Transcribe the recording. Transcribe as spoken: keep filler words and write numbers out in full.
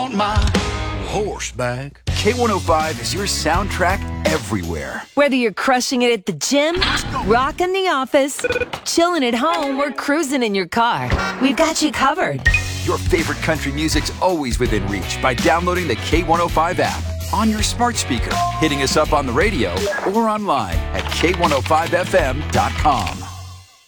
want my horse back. K one oh five is your soundtrack everywhere. Whether you're crushing it at the gym, rocking the office, chilling at home, or cruising in your car, we've got you covered. Your favorite country music's always within reach by downloading the K one oh five app on your smart speaker, hitting us up on the radio, or online at K one oh five F M dot com.